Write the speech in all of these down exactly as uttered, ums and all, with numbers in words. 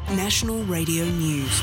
National Radio News.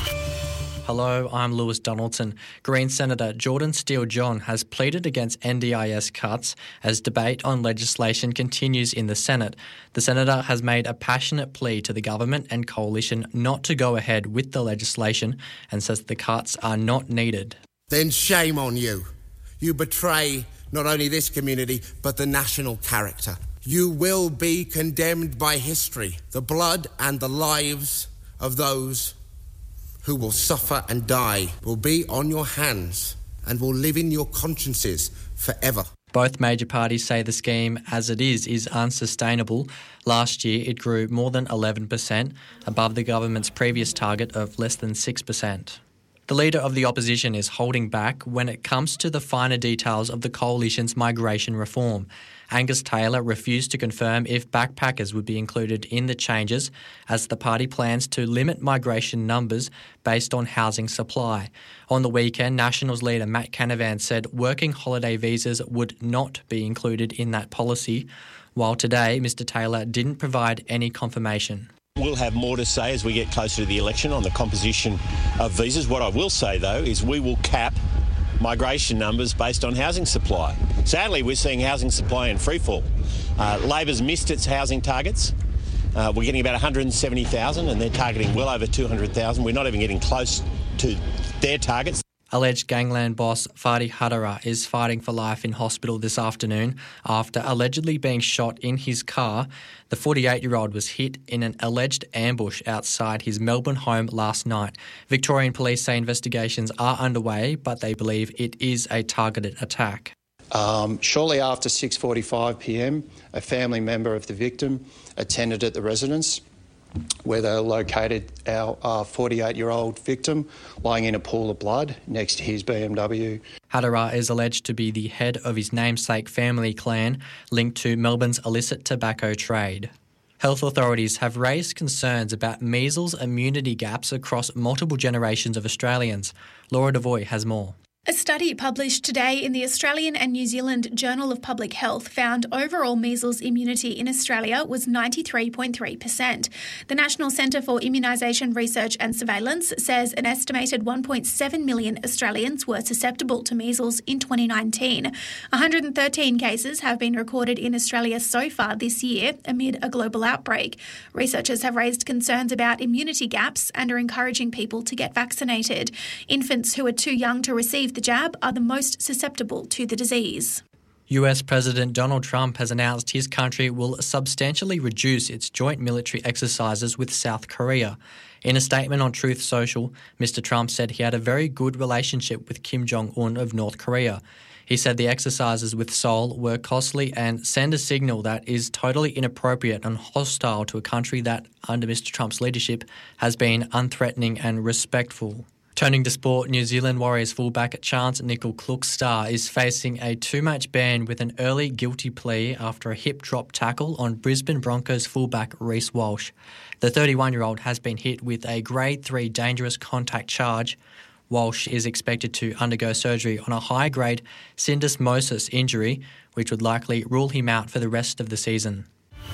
Hello, I'm Lewis Donaldson. Green Senator Jordan Steele-John has pleaded against N D I S cuts as debate on legislation continues in the Senate. The senator has made a passionate plea to the government and coalition not to go ahead with the legislation and says the cuts are not needed. Then shame on you. You betray not only this community, but the national character. You will be condemned by history, the blood and the lives of those who will suffer and die will be on your hands and will live in your consciences forever. Both major parties say the scheme, as it is, is unsustainable. Last year, it grew more than eleven percent, above the government's previous target of less than six percent. The leader of the opposition is holding back when it comes to the finer details of the coalition's migration reform. Angus Taylor refused to confirm if backpackers would be included in the changes, as the party plans to limit migration numbers based on housing supply. On the weekend, Nationals leader Matt Canavan said working holiday visas would not be included in that policy, while today Mr Taylor didn't provide any confirmation. We'll have more to say as we get closer to the election on the composition of visas. What I will say, though, is we will cap migration numbers based on housing supply. Sadly, we're seeing housing supply in freefall. Uh, Labor's missed its housing targets. Uh, we're getting about one hundred seventy thousand and they're targeting well over two hundred thousand. We're not even getting close to their targets. Alleged gangland boss Fadi Hadara is fighting for life in hospital this afternoon after allegedly being shot in his car. The forty-eight-year-old was hit in an alleged ambush outside his Melbourne home last night. Victorian police say investigations are underway, but they believe it is a targeted attack. Um, shortly after six forty-five p m, a family member of the victim attended at the residence, where they located our uh, forty-eight-year-old victim lying in a pool of blood next to his B M W. Hadara is alleged to be the head of his namesake family clan linked to Melbourne's illicit tobacco trade. Health authorities have raised concerns about measles immunity gaps across multiple generations of Australians. Laura Devoy has more. A study published today in the Australian and New Zealand Journal of Public Health found overall measles immunity in Australia was ninety-three point three percent. The National Centre for Immunisation Research and Surveillance says an estimated one point seven million Australians were susceptible to measles in twenty nineteen. one hundred thirteen cases have been recorded in Australia so far this year amid a global outbreak. Researchers have raised concerns about immunity gaps and are encouraging people to get vaccinated. Infants who are too young to receive the jab are the most susceptible to the disease. U S President Donald Trump has announced his country will substantially reduce its joint military exercises with South Korea. In a statement on Truth Social, Mister Trump said he had a very good relationship with Kim Jong-un of North Korea. He said the exercises with Seoul were costly and send a signal that is totally inappropriate and hostile to a country that, under Mister Trump's leadership, has been unthreatening and respectful. Turning to sport, New Zealand Warriors fullback Chance Nicol-Klokstad is facing a two-match ban with an early guilty plea after a hip drop tackle on Brisbane Broncos fullback Reece Walsh. The thirty-one-year-old has been hit with a Grade three dangerous contact charge. Walsh is expected to undergo surgery on a high-grade syndesmosis injury, which would likely rule him out for the rest of the season.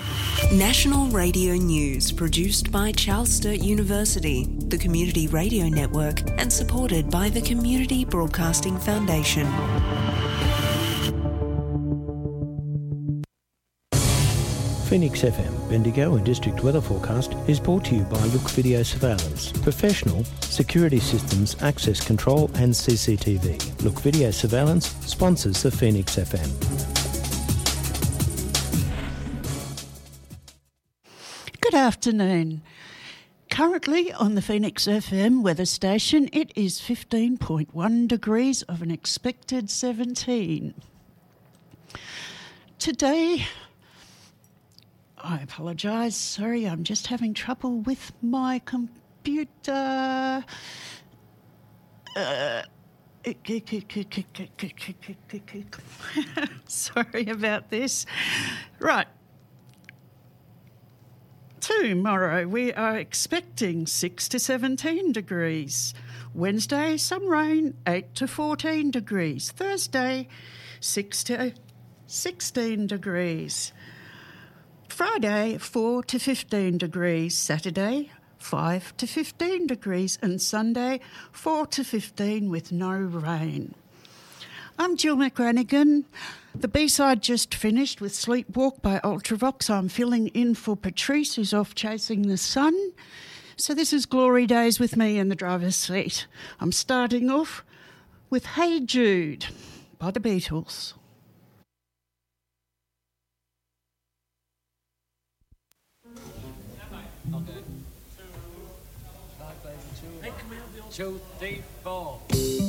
National Radio News, produced by Charles Sturt University, the Community Radio Network, and supported by the Community Broadcasting Foundation. Phoenix F M, Bendigo and District Weather Forecast is brought to you by Look Video Surveillance. Professional, security systems, access control and C C T V. Look Video Surveillance sponsors the Phoenix F M. Good afternoon. Currently on the Phoenix F M weather station, it is fifteen point one degrees of an expected seventeen. Today, I apologise, sorry, I'm just having trouble with my computer. Uh, sorry about this. Right. Tomorrow we are expecting six to seventeen degrees. Wednesday, some rain, eight to fourteen degrees. Thursday, six to sixteen degrees. Friday, four to fifteen degrees. Saturday, five to fifteen degrees, and Sunday, four to fifteen with no rain. I'm Jill McGranigan. The B-side just finished with Sleepwalk by Ultravox. I'm filling in for Patrice, who's off chasing the sun. So this is Glory Days with me in the driver's seat. I'm starting off with Hey Jude by the Beatles. Two, three, four.